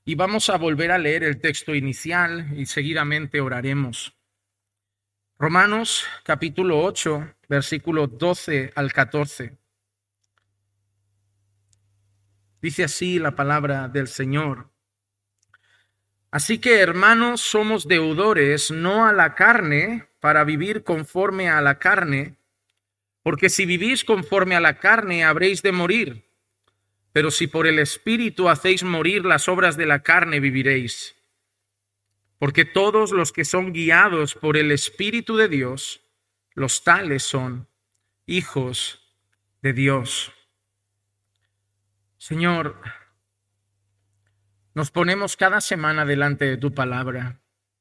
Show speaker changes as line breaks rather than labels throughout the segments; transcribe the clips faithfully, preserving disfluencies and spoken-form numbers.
Y vamos a volver a leer el texto inicial y seguidamente oraremos. Romanos capítulo ocho, versículo doce al catorce. Dice así la palabra del Señor. Así que, hermanos, somos deudores no a la carne para vivir conforme a la carne, porque si vivís conforme a la carne habréis de morir. Pero si por el Espíritu hacéis morir las obras de la carne, viviréis. Porque todos los que son guiados por el Espíritu de Dios, los tales son hijos de Dios. Señor, nos ponemos cada semana delante de tu palabra.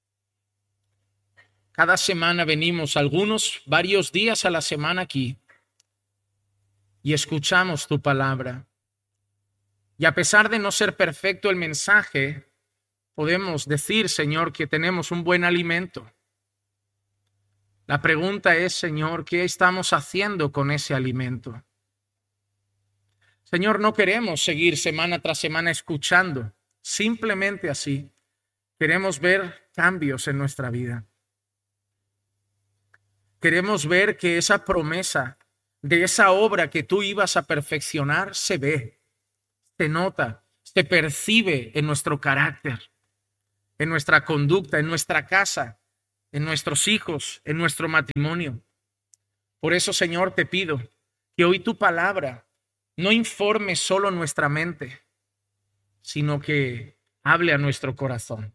Cada semana venimos, algunos varios días a la semana aquí, y escuchamos tu palabra. Y a pesar de no ser perfecto el mensaje, podemos decir, Señor, que tenemos un buen alimento. La pregunta es, Señor, ¿qué estamos haciendo con ese alimento? Señor, no queremos seguir semana tras semana escuchando, simplemente así. Queremos ver cambios en nuestra vida. Queremos ver que esa promesa de esa obra que tú ibas a perfeccionar se ve, se nota, se percibe en nuestro carácter, en nuestra conducta, en nuestra casa, en nuestros hijos, en nuestro matrimonio. Por eso, Señor, te pido que hoy tu palabra no informe solo nuestra mente, sino que hable a nuestro corazón,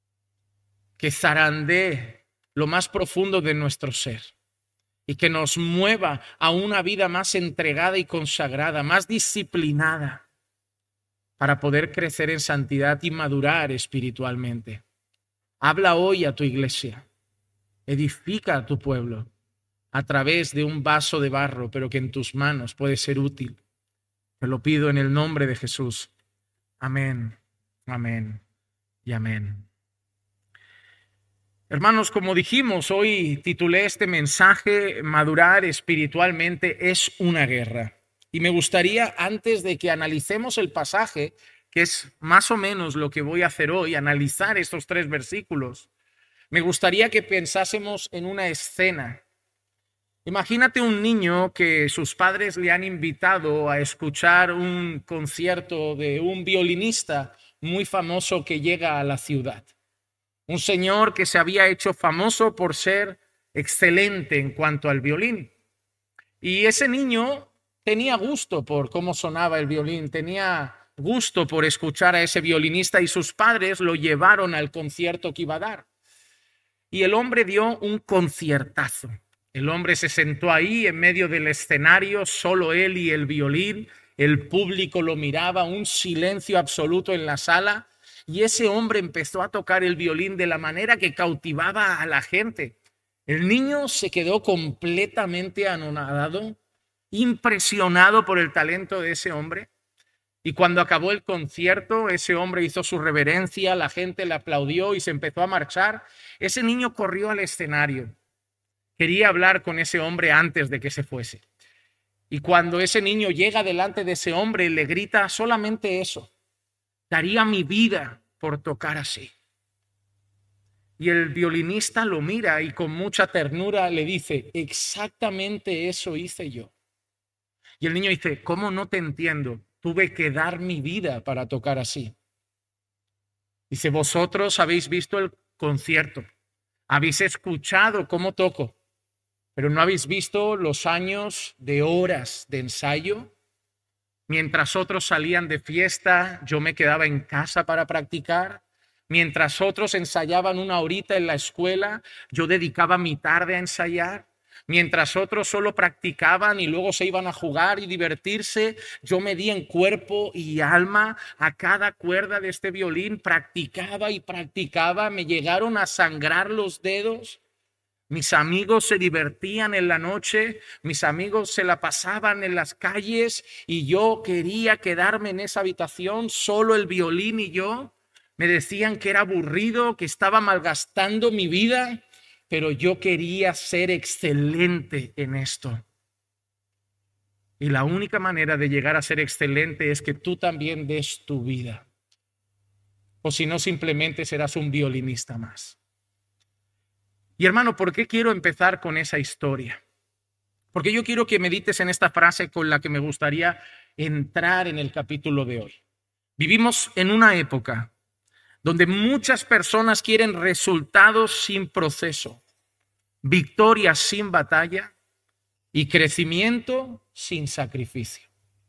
que zarandee lo más profundo de nuestro ser y que nos mueva a una vida más entregada y consagrada, más disciplinada, para poder crecer en santidad y madurar espiritualmente. Habla hoy a tu iglesia, edifica a tu pueblo a través de un vaso de barro, pero que en tus manos puede ser útil. Te lo pido en el nombre de Jesús. Amén, amén y amén. Hermanos, como dijimos, hoy titulé este mensaje, Madurar espiritualmente es una guerra. Y me gustaría, antes de que analicemos el pasaje, que es más o menos lo que voy a hacer hoy, analizar estos tres versículos, me gustaría que pensásemos en una escena. Imagínate un niño que sus padres le han invitado a escuchar un concierto de un violinista muy famoso que llega a la ciudad. Un señor que se había hecho famoso por ser excelente en cuanto al violín. Y ese niño tenía gusto por cómo sonaba el violín, tenía gusto por escuchar a ese violinista y sus padres lo llevaron al concierto que iba a dar. Y el hombre dio un conciertazo. El hombre se sentó ahí en medio del escenario, solo él y el violín. El público lo miraba, un silencio absoluto en la sala. Y ese hombre empezó a tocar el violín de la manera que cautivaba a la gente. El niño se quedó completamente anonadado, impresionado por el talento de ese hombre. Y cuando acabó el concierto, ese hombre hizo su reverencia, la gente le aplaudió y se empezó a marchar. Ese niño corrió al escenario. Quería hablar con ese hombre antes de que se fuese. Y cuando ese niño llega delante de ese hombre, le grita solamente eso: daría mi vida por tocar así. Y el violinista lo mira y con mucha ternura le dice: exactamente eso hice yo. Y el niño dice: ¿cómo no te entiendo? Tuve que dar mi vida para tocar así. Dice: vosotros habéis visto el concierto, habéis escuchado cómo toco, pero no habéis visto los años de horas de ensayo. Mientras otros salían de fiesta, yo me quedaba en casa para practicar. Mientras otros ensayaban una horita en la escuela, yo dedicaba mi tarde a ensayar. Mientras otros solo practicaban y luego se iban a jugar y divertirse, yo me di en cuerpo y alma a cada cuerda de este violín, practicaba y practicaba, me llegaron a sangrar los dedos. Mis amigos se divertían en la noche, mis amigos se la pasaban en las calles y yo quería quedarme en esa habitación, solo el violín y yo. Me decían que era aburrido, que estaba malgastando mi vida, pero yo quería ser excelente en esto. Y la única manera de llegar a ser excelente es que tú también des tu vida. o si no simplemente serás un violinista más. Y hermano, ¿por qué quiero empezar con esa historia? Porque yo quiero que medites en esta frase con la que me gustaría entrar en el capítulo de hoy. Vivimos en una época donde muchas personas quieren resultados sin proceso, victorias sin batalla y crecimiento sin sacrificio.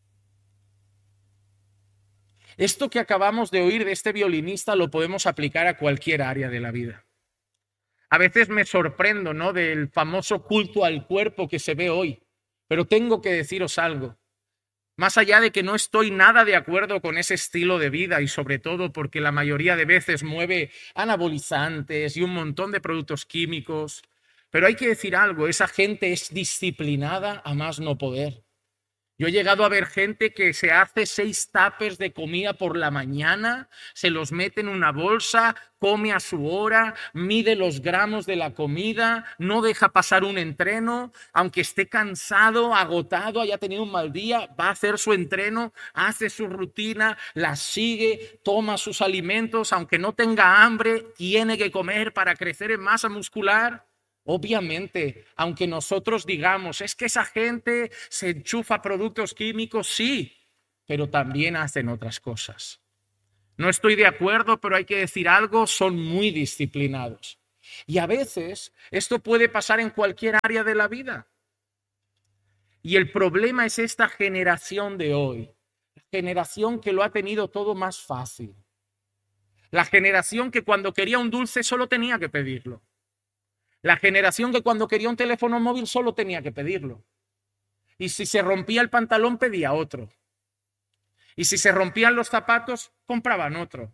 Esto que acabamos de oír de este violinista lo podemos aplicar a cualquier área de la vida. A veces me sorprendo, ¿no?, del famoso culto al cuerpo que se ve hoy, pero tengo que deciros algo. Más allá de que no estoy nada de acuerdo con ese estilo de vida y sobre todo porque la mayoría de veces mueve anabolizantes y un montón de productos químicos, pero hay que decir algo, esa gente es disciplinada a más no poder. Yo he llegado a ver gente que se hace seis tuppers de comida por la mañana, se los mete en una bolsa, come a su hora, mide los gramos de la comida, no deja pasar un entreno, aunque esté cansado, agotado, haya tenido un mal día, va a hacer su entreno, hace su rutina, la sigue, toma sus alimentos, aunque no tenga hambre, tiene que comer para crecer en masa muscular. Obviamente, aunque nosotros digamos, es que esa gente se enchufa productos químicos, sí, pero también hacen otras cosas. No estoy de acuerdo, pero hay que decir algo, son muy disciplinados. Y a veces esto puede pasar en cualquier área de la vida. Y el problema es esta generación de hoy, la generación que lo ha tenido todo más fácil. La generación que cuando quería un dulce solo tenía que pedirlo. La generación que cuando quería un teléfono móvil solo tenía que pedirlo. Y si se rompía el pantalón, pedía otro. Y si se rompían los zapatos, compraban otro.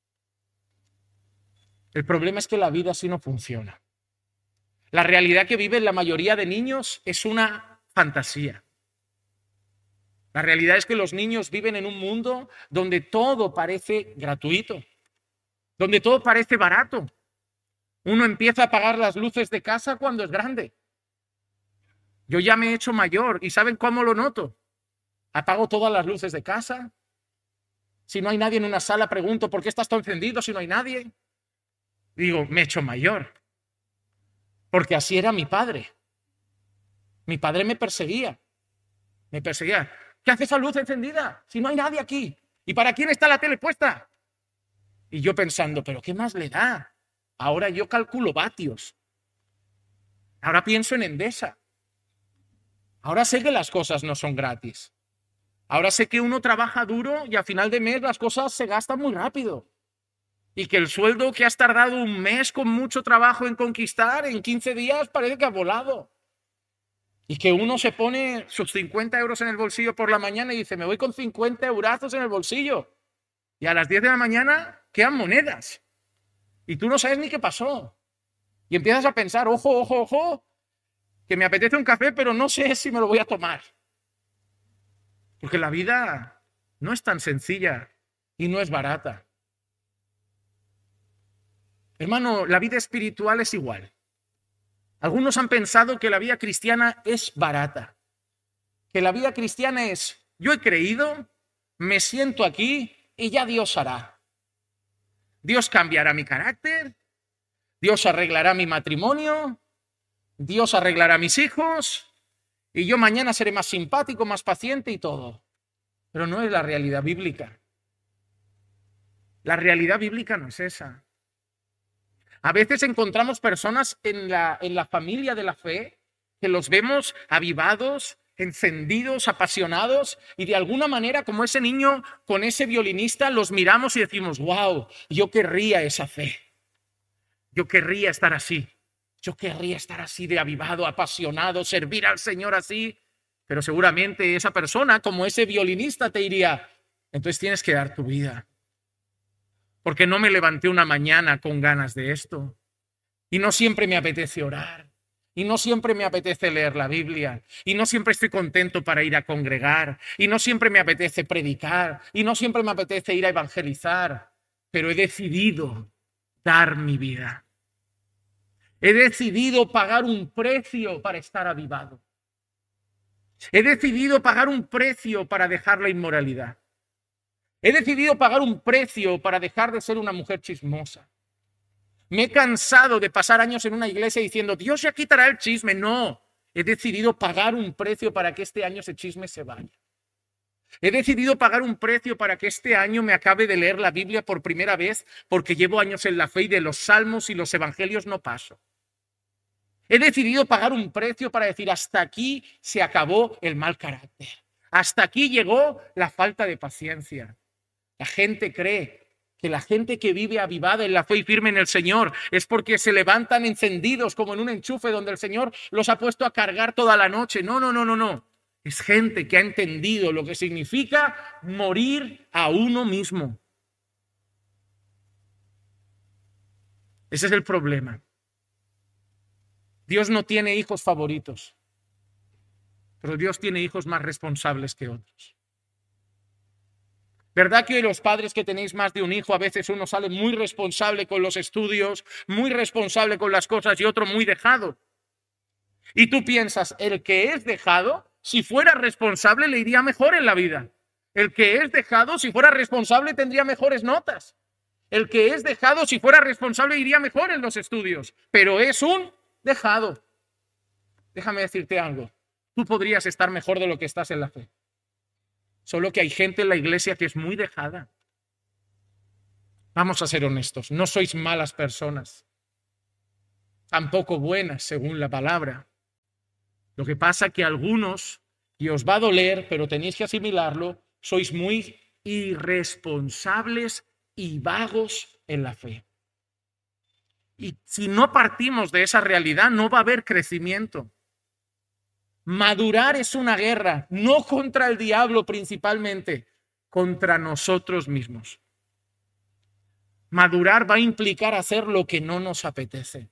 El problema es que la vida así no funciona. La realidad que viven la mayoría de niños es una fantasía. La realidad es que los niños viven en un mundo donde todo parece gratuito, donde todo parece barato. Uno empieza a apagar las luces de casa cuando es grande. Yo ya me he hecho mayor y ¿saben cómo lo noto? Apago todas las luces de casa. Si no hay nadie en una sala, pregunto, ¿por qué estás todo encendido si no hay nadie? Digo, me he hecho mayor. Porque así era mi padre. Mi padre me perseguía. Me perseguía. ¿Qué hace esa luz encendida si no hay nadie aquí? ¿Y para quién está la tele puesta? Y yo pensando, ¿pero qué más le da? Ahora yo calculo vatios. Ahora pienso en Endesa. Ahora sé que las cosas no son gratis. Ahora sé que uno trabaja duro y a final de mes las cosas se gastan muy rápido. Y que el sueldo que has tardado un mes con mucho trabajo en conquistar, en quince días parece que ha volado. Y que uno se pone sus cincuenta euros en el bolsillo por la mañana y dice, me voy con cincuenta eurazos en el bolsillo. Y a las diez de la mañana quedan monedas. Y tú no sabes ni qué pasó. Y empiezas a pensar, ojo, ojo, ojo, que me apetece un café, pero no sé si me lo voy a tomar. Porque la vida no es tan sencilla y no es barata. Hermano, la vida espiritual es igual. Algunos han pensado que la vida cristiana es barata. Que la vida cristiana es, yo he creído, me siento aquí y ya Dios hará. Dios cambiará mi carácter, Dios arreglará mi matrimonio, Dios arreglará mis hijos y yo mañana seré más simpático, más paciente y todo. Pero no es la realidad bíblica. La realidad bíblica no es esa. A veces encontramos personas en la, en la familia de la fe que los vemos avivados, encendidos, apasionados y de alguna manera como ese niño con ese violinista los miramos y decimos, wow, yo querría esa fe. Yo querría estar así. Yo querría estar así de avivado, apasionado, servir al Señor así. Pero seguramente esa persona, como ese violinista, te diría, entonces tienes que dar tu vida. Porque no me levanté una mañana con ganas de esto. Y no siempre me apetece orar. Y no siempre me apetece leer la Biblia. Y no siempre estoy contento para ir a congregar. Y no siempre me apetece predicar. Y no siempre me apetece ir a evangelizar. Pero he decidido dar mi vida. He decidido pagar un precio para estar avivado. He decidido pagar un precio para dejar la inmoralidad. He decidido pagar un precio para dejar de ser una mujer chismosa. Me he cansado de pasar años en una iglesia diciendo, Dios ya quitará el chisme. No, he decidido pagar un precio para que este año ese chisme se vaya. He decidido pagar un precio para que este año me acabe de leer la Biblia por primera vez, porque llevo años en la fe y de los salmos y los evangelios no paso. He decidido pagar un precio para decir, hasta aquí se acabó el mal carácter. Hasta aquí llegó la falta de paciencia. La gente cree que la gente que vive avivada en la fe y firme en el Señor es porque se levantan encendidos como en un enchufe donde el Señor los ha puesto a cargar toda la noche. No, no, no, no, no. Es gente que ha entendido lo que significa morir a uno mismo. Ese es el problema. Dios no tiene hijos favoritos, pero Dios tiene hijos más responsables que otros. ¿Verdad que hoy los padres que tenéis más de un hijo, a veces uno sale muy responsable con los estudios, muy responsable con las cosas y otro muy dejado? Y tú piensas, el que es dejado, si fuera responsable, le iría mejor en la vida. El que es dejado, si fuera responsable, tendría mejores notas. El que es dejado, si fuera responsable, iría mejor en los estudios. Pero es un dejado. Déjame decirte algo. Tú podrías estar mejor de lo que estás en la fe. Solo que hay gente en la iglesia que es muy dejada. Vamos a ser honestos. No sois malas personas. Tampoco buenas, según la palabra. Lo que pasa es que algunos, y os va a doler, pero tenéis que asimilarlo, sois muy irresponsables y vagos en la fe. Y si no partimos de esa realidad, no va a haber crecimiento. Madurar es una guerra, no contra el diablo principalmente, contra nosotros mismos. Madurar va a implicar hacer lo que no nos apetece.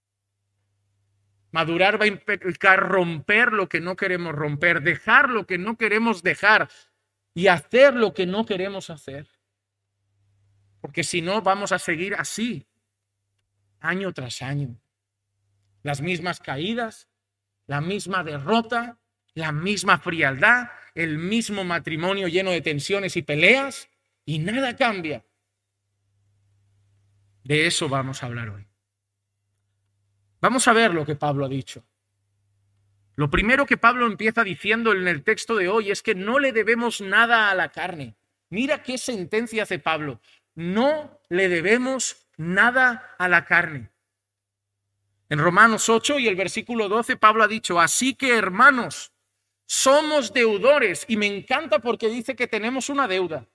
Madurar va a implicar romper lo que no queremos romper, dejar lo que no queremos dejar y hacer lo que no queremos hacer. Porque si no, vamos a seguir así, año tras año. Las mismas caídas, la misma derrota, la misma frialdad, el mismo matrimonio lleno de tensiones y peleas, y nada cambia. De eso vamos a hablar hoy. Vamos a ver lo que Pablo ha dicho. Lo primero que Pablo empieza diciendo en el texto de hoy es que no le debemos nada a la carne. Mira qué sentencia hace Pablo. No le debemos nada a la carne. En Romanos ocho y el versículo doce, Pablo ha dicho, así que hermanos, somos deudores. Y me encanta porque dice que tenemos una deuda.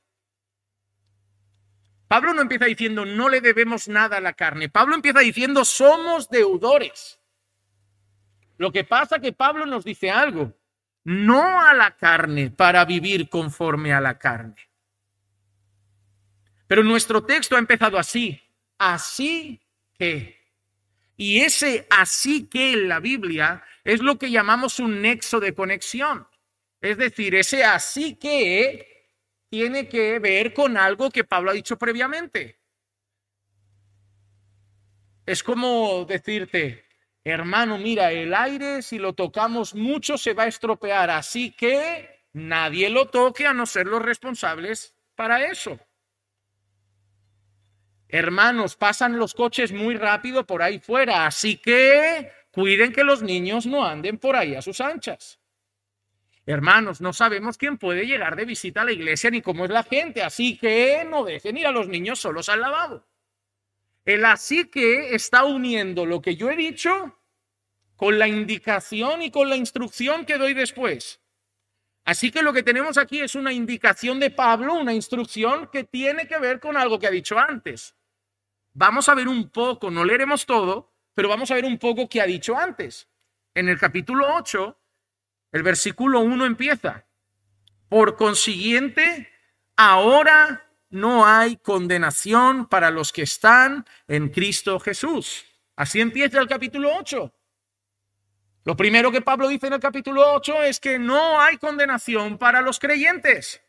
Pablo no empieza diciendo no le debemos nada a la carne. Pablo empieza diciendo somos deudores. Lo que pasa es que Pablo nos dice algo. No a la carne para vivir conforme a la carne. Pero nuestro texto ha empezado así. Así que. Y ese así que en la Biblia es lo que llamamos un nexo de conexión. Es decir, ese así que tiene que ver con algo que Pablo ha dicho previamente. Es como decirte, hermano, mira, el aire si lo tocamos mucho se va a estropear, así que nadie lo toque a no ser los responsables para eso. Hermanos, pasan los coches muy rápido por ahí fuera, así que cuiden que los niños no anden por ahí a sus anchas. Hermanos, no sabemos quién puede llegar de visita a la iglesia ni cómo es la gente, así que no dejen ir a los niños solos al lavabo. El así que está uniendo lo que yo he dicho con la indicación y con la instrucción que doy después. Así que lo que tenemos aquí es una indicación de Pablo, una instrucción que tiene que ver con algo que ha dicho antes. Vamos a ver un poco, no leeremos todo, pero vamos a ver un poco qué ha dicho antes. En el capítulo ocho, el versículo uno empieza. Por consiguiente, ahora no hay condenación para los que están en Cristo Jesús. Así empieza el capítulo ocho. Lo primero que Pablo dice en el capítulo ocho es que no hay condenación para los creyentes.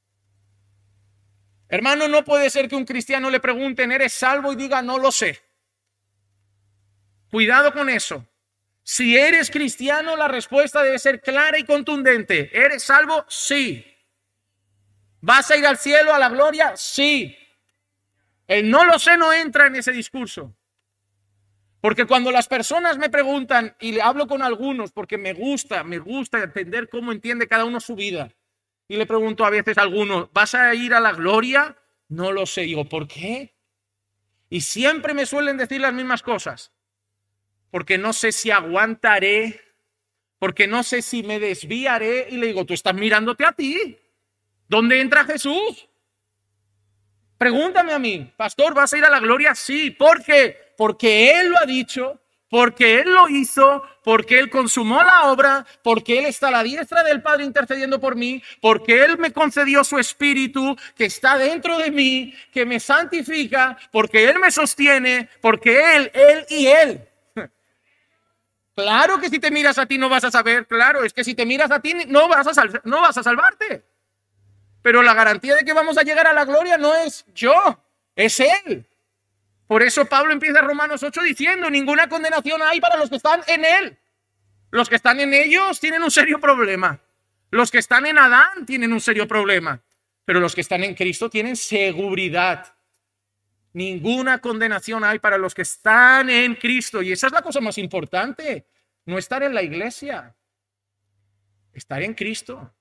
Hermano, no puede ser que un cristiano le pregunten, ¿eres salvo? Y diga, no lo sé. Cuidado con eso. Si eres cristiano, la respuesta debe ser clara y contundente. ¿Eres salvo? Sí. ¿Vas a ir al cielo, a la gloria? Sí. El no lo sé no entra en ese discurso. Porque cuando las personas me preguntan, y le hablo con algunos, porque me gusta, me gusta entender cómo entiende cada uno su vida. Y le pregunto a veces a algunos, ¿vas a ir a la gloria? No lo sé. Digo, ¿por qué? Y siempre me suelen decir las mismas cosas. Porque no sé si aguantaré, porque no sé si me desviaré. Y le digo, tú estás mirándote a ti. ¿Dónde entra Jesús? Pregúntame a mí, pastor, ¿vas a ir a la gloria? Sí. ¿Por qué? Porque Él lo ha dicho, porque Él lo hizo, porque Él consumó la obra, porque Él está a la diestra del Padre intercediendo por mí, porque Él me concedió su Espíritu que está dentro de mí, que me santifica, porque Él me sostiene, porque Él, Él y Él. Claro que si te miras a ti no vas a saber, claro, es que si te miras a ti no vas a, sal- no vas a salvarte. Pero la garantía de que vamos a llegar a la gloria no es yo, es Él. Por eso Pablo empieza Romanos ocho diciendo, ninguna condenación hay para los que están en Él. Los que están en ellos tienen un serio problema. Los que están en Adán tienen un serio problema. Pero los que están en Cristo tienen seguridad. Ninguna condenación hay para los que están en Cristo. Y esa es la cosa más importante. No estar en la iglesia. Estar en Cristo.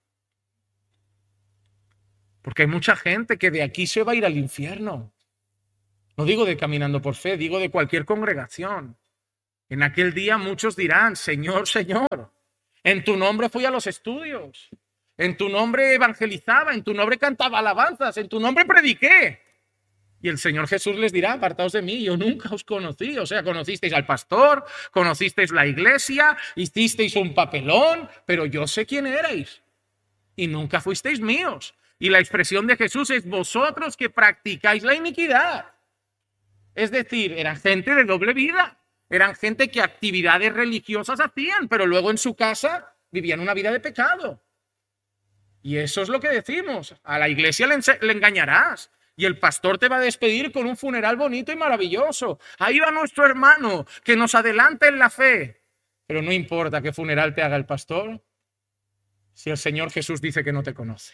Porque hay mucha gente que de aquí se va a ir al infierno. No digo de caminando por fe, digo de cualquier congregación. En aquel día muchos dirán, Señor, Señor, en tu nombre fui a los estudios, en tu nombre evangelizaba, en tu nombre cantaba alabanzas, en tu nombre prediqué. Y el Señor Jesús les dirá, apartaos de mí, yo nunca os conocí. O sea, conocisteis al pastor, conocisteis la iglesia, hicisteis un papelón, pero yo sé quién erais y nunca fuisteis míos. Y la expresión de Jesús es vosotros que practicáis la iniquidad. Es decir, eran gente de doble vida. Eran gente que actividades religiosas hacían, pero luego en su casa vivían una vida de pecado. Y eso es lo que decimos. A la iglesia le, le engañarás. Y el pastor te va a despedir con un funeral bonito y maravilloso. Ahí va nuestro hermano que nos adelanta en la fe. Pero no importa qué funeral te haga el pastor si el Señor Jesús dice que no te conoce.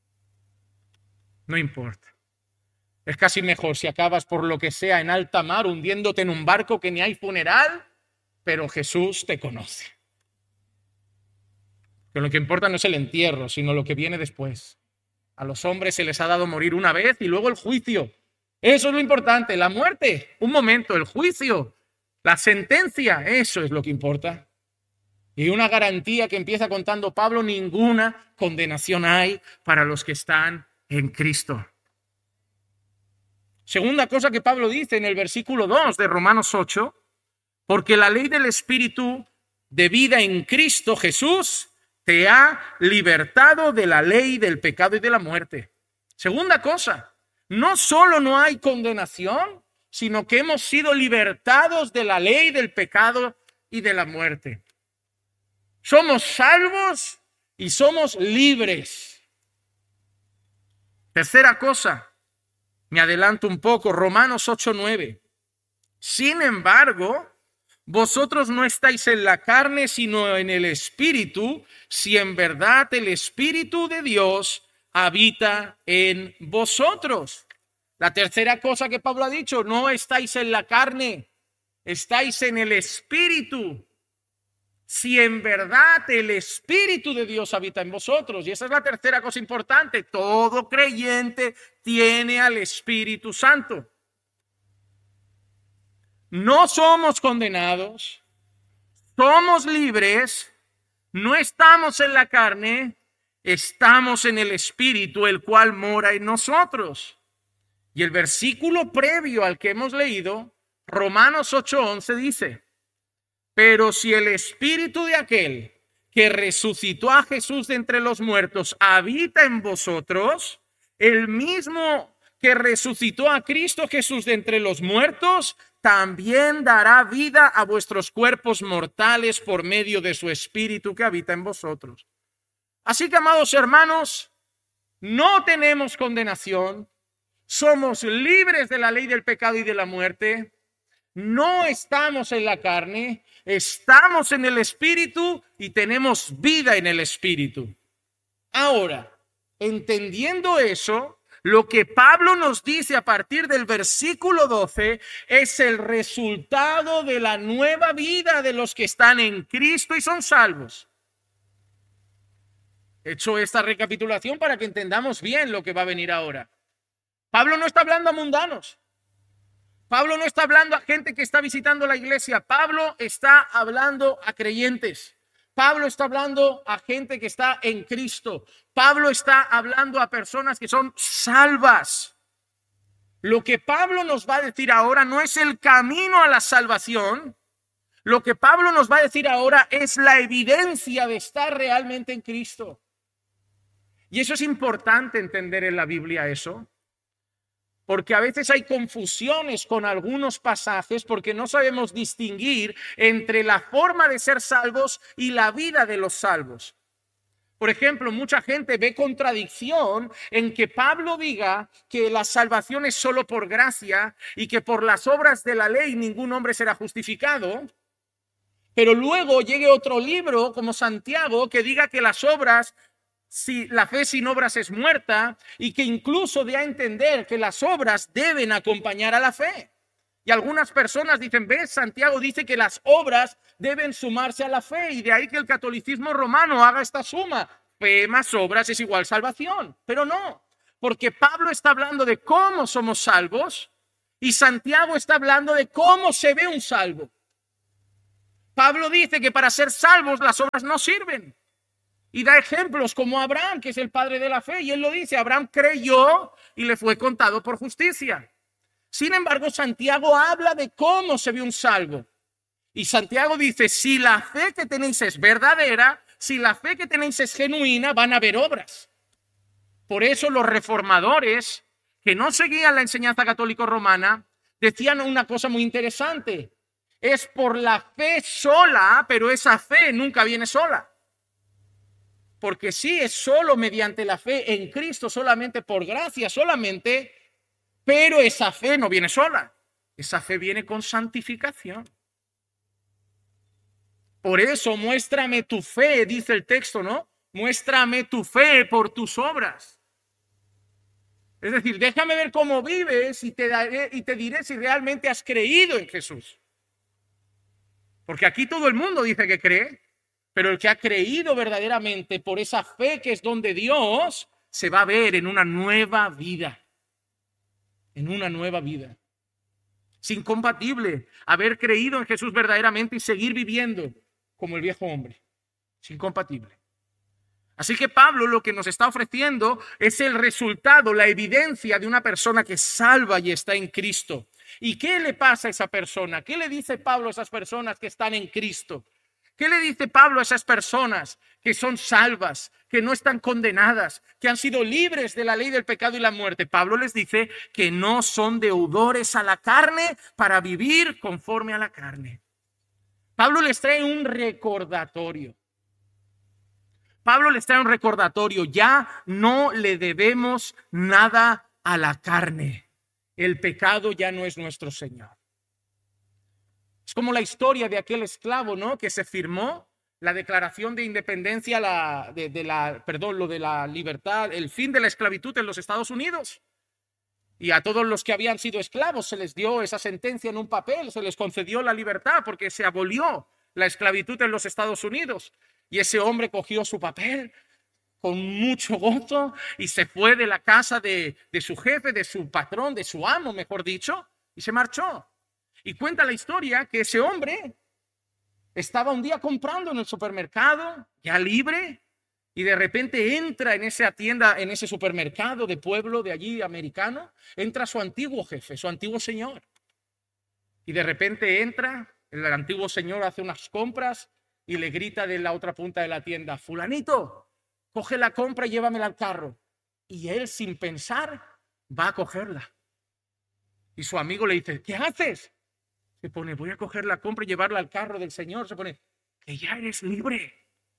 No importa. Es casi mejor si acabas por lo que sea en alta mar hundiéndote en un barco que ni hay funeral, pero Jesús te conoce. Pero lo que importa no es el entierro, sino lo que viene después. A los hombres se les ha dado morir una vez y luego el juicio. Eso es lo importante. La muerte, un momento, el juicio, la sentencia, eso es lo que importa. Y una garantía que empieza contando Pablo, ninguna condenación hay para los que están en Cristo. Segunda cosa que Pablo dice en el versículo dos de Romanos ocho, porque la ley del Espíritu de vida en Cristo Jesús te ha libertado de la ley del pecado y de la muerte. Segunda cosa, no solo no hay condenación, sino que hemos sido libertados de la ley del pecado y de la muerte. Somos salvos y somos libres. Tercera cosa, me adelanto un poco, Romanos ocho nueve. Sin embargo, vosotros no estáis en la carne, sino en el Espíritu, si en verdad el Espíritu de Dios habita en vosotros. La tercera cosa que Pablo ha dicho, no estáis en la carne, estáis en el Espíritu. Si en verdad el Espíritu de Dios habita en vosotros. Y esa es la tercera cosa importante. Todo creyente tiene al Espíritu Santo. No somos condenados, somos libres, no estamos en la carne, estamos en el Espíritu, el cual mora en nosotros. Y el versículo previo al que hemos leído, Romanos ocho once dice, pero si el Espíritu de aquel que resucitó a Jesús de entre los muertos habita en vosotros, el mismo que resucitó a Cristo Jesús de entre los muertos, también dará vida a vuestros cuerpos mortales por medio de su Espíritu que habita en vosotros. Así que, amados hermanos, no tenemos condenación, somos libres de la ley del pecado y de la muerte, no estamos en la carne, estamos en el Espíritu y tenemos vida en el Espíritu. Ahora, entendiendo eso, lo que Pablo nos dice a partir del versículo doce es el resultado de la nueva vida de los que están en Cristo y son salvos. He hecho esta recapitulación para que entendamos bien lo que va a venir ahora. Pablo no está hablando a mundanos. Pablo no está hablando a gente que está visitando la iglesia. Pablo está hablando a creyentes. Pablo está hablando a gente que está en Cristo. Pablo está hablando a personas que son salvas. Lo que Pablo nos va a decir ahora no es el camino a la salvación. Lo que Pablo nos va a decir ahora es la evidencia de estar realmente en Cristo. Y eso es importante entender en la Biblia eso. Porque a veces hay confusiones con algunos pasajes porque no sabemos distinguir entre la forma de ser salvos y la vida de los salvos. Por ejemplo, mucha gente ve contradicción en que Pablo diga que la salvación es solo por gracia y que por las obras de la ley ningún hombre será justificado. Pero luego llegue otro libro como Santiago que diga que las obras, si la fe sin obras es muerta, y que incluso dé a entender que las obras deben acompañar a la fe. Y algunas personas dicen, ves, Santiago dice que las obras deben sumarse a la fe, y de ahí que el catolicismo romano haga esta suma. Fe más obras es igual salvación. Pero no, porque Pablo está hablando de cómo somos salvos y Santiago está hablando de cómo se ve un salvo. Pablo dice que para ser salvos las obras no sirven. Y da ejemplos como Abraham, que es el padre de la fe. Y él lo dice, Abraham creyó y le fue contado por justicia. Sin embargo, Santiago habla de cómo se ve un salvo. Y Santiago dice, si la fe que tenéis es verdadera, si la fe que tenéis es genuina, van a haber obras. Por eso los reformadores, que no seguían la enseñanza católico-romana, decían una cosa muy interesante. Es por la fe sola, pero esa fe nunca viene sola. Porque sí, es solo mediante la fe en Cristo, solamente por gracia, solamente, pero esa fe no viene sola. Esa fe viene con santificación. Por eso, muéstrame tu fe, dice el texto, ¿no? Muéstrame tu fe por tus obras. Es decir, déjame ver cómo vives y te daré, y te diré si realmente has creído en Jesús. Porque aquí todo el mundo dice que cree. Pero el que ha creído verdaderamente por esa fe que es don de Dios, se va a ver en una nueva vida. En una nueva vida. Es incompatible haber creído en Jesús verdaderamente y seguir viviendo como el viejo hombre. Es incompatible. Así que Pablo lo que nos está ofreciendo es el resultado, la evidencia de una persona que salva y está en Cristo. ¿Y qué le pasa a esa persona? ¿Qué le dice Pablo a esas personas que están en Cristo? ¿Qué le dice Pablo a esas personas que son salvas, que no están condenadas, que han sido libres de la ley del pecado y la muerte? Pablo les dice que no son deudores a la carne para vivir conforme a la carne. Pablo les trae un recordatorio. Pablo les trae un recordatorio. Ya no le debemos nada a la carne. El pecado ya no es nuestro Señor. Es como la historia de aquel esclavo, ¿no? Que se firmó la declaración de independencia, la, de, de la, perdón, lo de la libertad, el fin de la esclavitud en los Estados Unidos. Y a todos los que habían sido esclavos se les dio esa sentencia en un papel, se les concedió la libertad porque se abolió la esclavitud en los Estados Unidos. Y ese hombre cogió su papel con mucho gozo y se fue de la casa de, de su jefe, de su patrón, de su amo, mejor dicho, y se marchó. Y cuenta la historia que ese hombre estaba un día comprando en el supermercado, ya libre, y de repente entra en esa tienda, en ese supermercado de pueblo de allí americano, entra su antiguo jefe, su antiguo señor. Y de repente entra, el antiguo señor hace unas compras y le grita de la otra punta de la tienda, fulanito, coge la compra y llévamela al carro. Y él, sin pensar, va a cogerla. Y su amigo le dice, ¿qué haces? Se pone, voy a coger la compra y llevarla al carro del Señor. Se pone, que ya eres libre.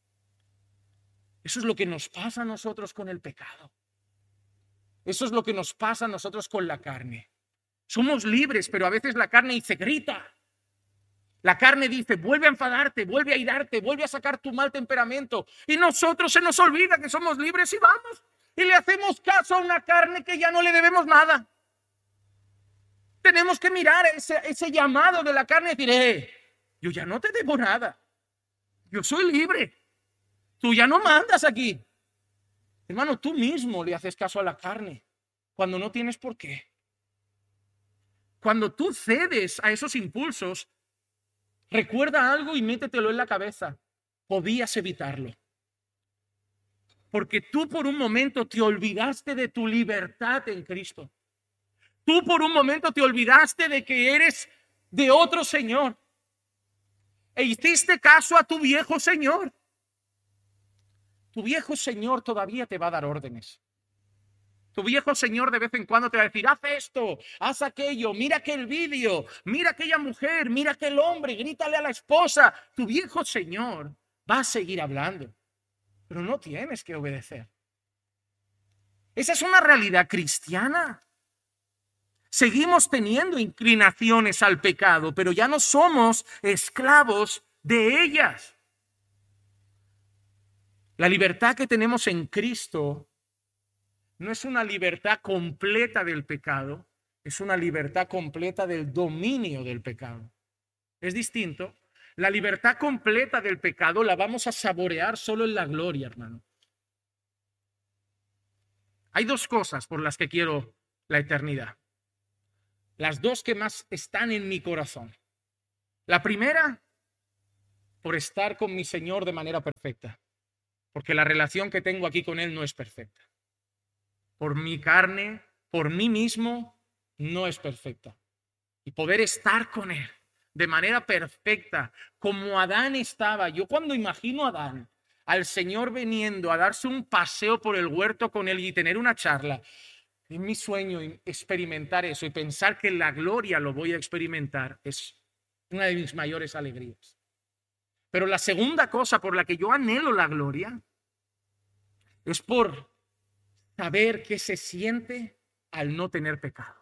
Eso es lo que nos pasa a nosotros con el pecado. Eso es lo que nos pasa a nosotros con la carne. Somos libres, pero a veces la carne dice, grita. La carne dice, vuelve a enfadarte, vuelve a irarte, vuelve a sacar tu mal temperamento. Y nosotros se nos olvida que somos libres y vamos. y le hacemos caso a una carne que ya no le debemos nada. Tenemos que mirar ese, ese llamado de la carne y decir, eh, yo ya no te debo nada. Yo soy libre. Tú ya no mandas aquí. Hermano, tú mismo le haces caso a la carne cuando no tienes por qué. Cuando tú cedes a esos impulsos, recuerda algo y métetelo en la cabeza. Podías evitarlo. Porque tú por un momento te olvidaste de tu libertad en Cristo. Tú por un momento te olvidaste de que eres de otro Señor. E hiciste caso a tu viejo Señor. Tu viejo Señor todavía te va a dar órdenes. Tu viejo Señor de vez en cuando te va a decir, haz esto, haz aquello, mira aquel vídeo, mira aquella mujer, mira aquel hombre, grítale a la esposa. Tu viejo Señor va a seguir hablando, pero no tienes que obedecer. Esa es una realidad cristiana. Seguimos teniendo inclinaciones al pecado, pero ya no somos esclavos de ellas. La libertad que tenemos en Cristo no es una libertad completa del pecado, es una libertad completa del dominio del pecado. Es distinto. La libertad completa del pecado la vamos a saborear solo en la gloria, hermano. Hay dos cosas por las que quiero la eternidad. Las dos que más están en mi corazón. La primera, por estar con mi Señor de manera perfecta. Porque la relación que tengo aquí con Él no es perfecta. Por mi carne, por mí mismo, no es perfecta. Y poder estar con Él de manera perfecta, como Adán estaba. Yo cuando imagino a Adán, al Señor viniendo a darse un paseo por el huerto con Él y tener una charla, es mi sueño experimentar eso y pensar que en la gloria lo voy a experimentar. Es una de mis mayores alegrías. Pero la segunda cosa por la que yo anhelo la gloria es por saber qué se siente al no tener pecado.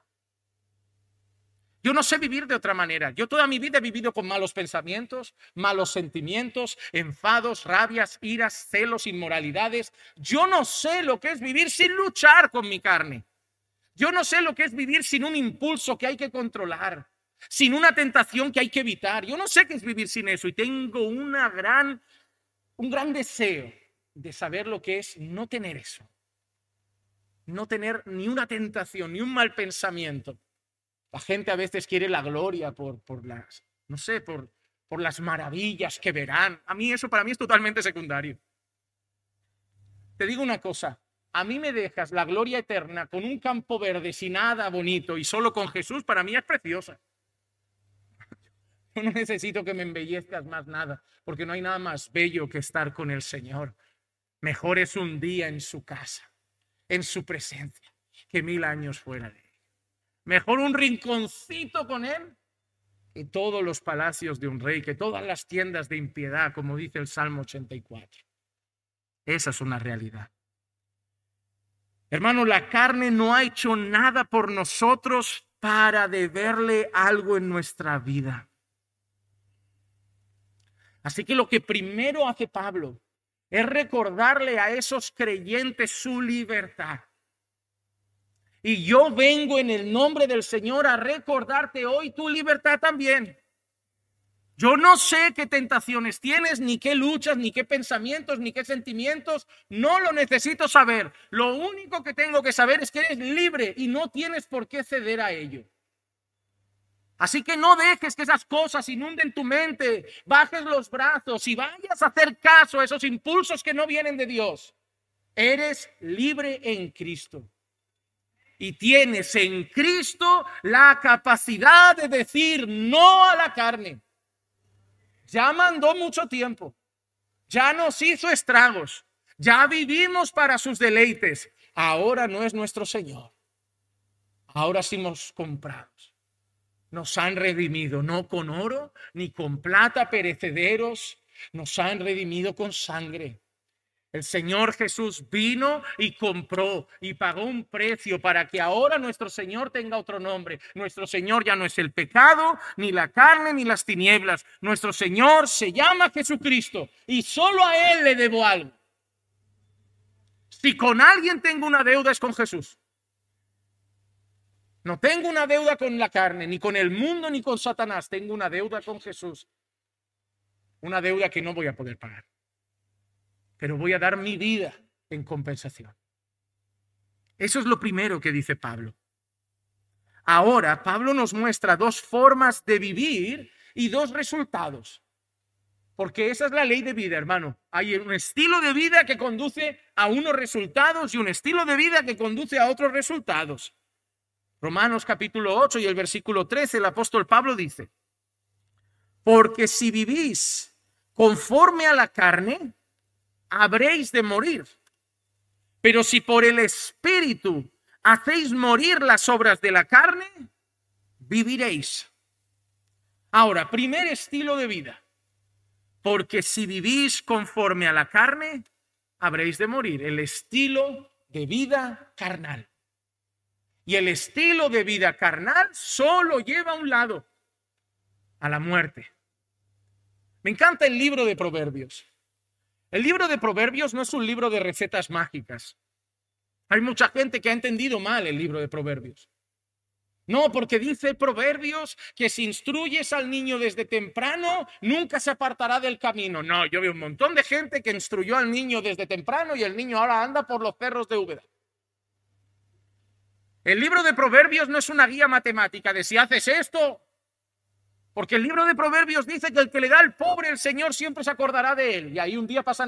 Yo no sé vivir de otra manera. Yo toda mi vida he vivido con malos pensamientos, malos sentimientos, enfados, rabias, iras, celos, inmoralidades. Yo no sé lo que es vivir sin luchar con mi carne. Yo no sé lo que es vivir sin un impulso que hay que controlar, sin una tentación que hay que evitar. Yo no sé qué es vivir sin eso y tengo una gran, un gran deseo de saber lo que es no tener eso. No tener ni una tentación, ni un mal pensamiento. La gente a veces quiere la gloria por, por las, no sé, por, por las maravillas que verán. A mí eso para mí es totalmente secundario. Te digo una cosa, a mí me dejas la gloria eterna con un campo verde sin nada bonito y solo con Jesús, para mí es preciosa. Yo no necesito que me embellezcas más nada, porque no hay nada más bello que estar con el Señor. Mejor es un día en su casa, en su presencia, que mil años fuera de él. Mejor un rinconcito con Él que todos los palacios de un rey, que todas las tiendas de impiedad, como dice el Salmo ochenta y cuatro. Esa es una realidad. Hermano, la carne no ha hecho nada por nosotros para deberle algo en nuestra vida. Así que lo que primero hace Pablo es recordarle a esos creyentes su libertad. Y yo vengo en el nombre del Señor a recordarte hoy tu libertad también. Yo no sé qué tentaciones tienes, ni qué luchas, ni qué pensamientos, ni qué sentimientos. No lo necesito saber. Lo único que tengo que saber es que eres libre y no tienes por qué ceder a ello. Así que no dejes que esas cosas inunden tu mente, bajes los brazos y vayas a hacer caso a esos impulsos que no vienen de Dios. Eres libre en Cristo. Y tienes en Cristo la capacidad de decir no a la carne. Ya mandó mucho tiempo. Ya nos hizo estragos. Ya vivimos para sus deleites. Ahora no es nuestro Señor. Ahora somos comprados. Nos han redimido, no con oro ni con plata perecederos. Nos han redimido con sangre. El Señor Jesús vino y compró y pagó un precio para que ahora nuestro Señor tenga otro nombre. Nuestro Señor ya no es el pecado, ni la carne, ni las tinieblas. Nuestro Señor se llama Jesucristo y solo a Él le debo algo. Si con alguien tengo una deuda es con Jesús. No tengo una deuda con la carne, ni con el mundo, ni con Satanás. Tengo una deuda con Jesús. Una deuda que no voy a poder pagar. Pero voy a dar mi vida en compensación. Eso es lo primero que dice Pablo. Ahora, Pablo nos muestra dos formas de vivir y dos resultados. Porque esa es la ley de vida, hermano. Hay un estilo de vida que conduce a unos resultados y un estilo de vida que conduce a otros resultados. Romanos capítulo ocho y el versículo trece, el apóstol Pablo dice: porque si vivís conforme a la carne, habréis de morir. Pero si por el Espíritu hacéis morir las obras de la carne, viviréis. Ahora, primer estilo de vida. Porque si vivís conforme a la carne, habréis de morir. El estilo de vida carnal. Y el estilo de vida carnal solo lleva a un lado, a la muerte. Me encanta el libro de Proverbios. El libro de Proverbios no es un libro de recetas mágicas. Hay mucha gente que ha entendido mal el libro de Proverbios. No, porque dice Proverbios que si instruyes al niño desde temprano, nunca se apartará del camino. No, yo veo un montón de gente que instruyó al niño desde temprano y el niño ahora anda por los cerros de Úbeda. El libro de Proverbios no es una guía matemática de si haces esto, porque el libro de Proverbios dice que el que le da al pobre, el Señor siempre se acordará de él. Y ahí un día pasan